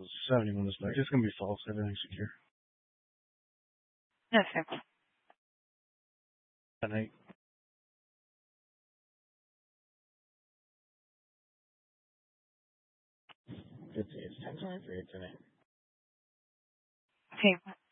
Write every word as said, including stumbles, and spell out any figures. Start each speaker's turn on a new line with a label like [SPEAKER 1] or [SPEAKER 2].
[SPEAKER 1] was seventy-one is like, it's gonna be false, everything's secure.
[SPEAKER 2] No, sir.
[SPEAKER 1] Good night. It's, it's ten twenty-three tonight.
[SPEAKER 2] Okay.